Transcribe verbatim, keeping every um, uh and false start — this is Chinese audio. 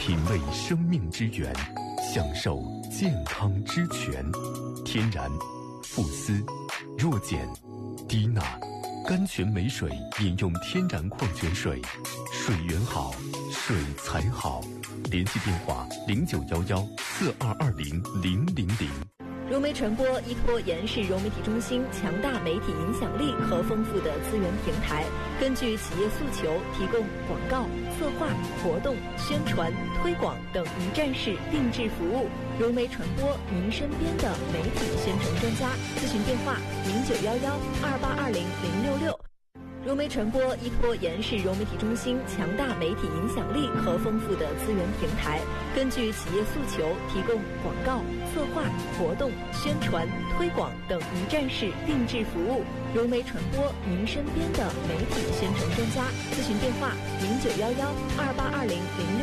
品味生命之源，享受健康之泉。天然、富思、弱碱、低钠，甘泉美水饮用天然矿泉水，水源好，水才好。联系电话零九幺幺四二二零零零零。 融媒传播依托延世融媒体中心强大媒体影响力和丰富的资源平台，根据企业诉求，提供广告、策划、活动、宣传、推广等一站式定制服务。融媒传播，您身边的媒体宣传专家。咨询电话零九幺幺二八二零零六六。融媒传播依托延世融媒体中心强大媒体影响力和丰富的资源平台，根据企业诉求，提供广告、策划、活动、宣传、推广等一站式定制服务。融媒传播，您身边的媒体宣传专家。咨询电话零九幺幺二八二零零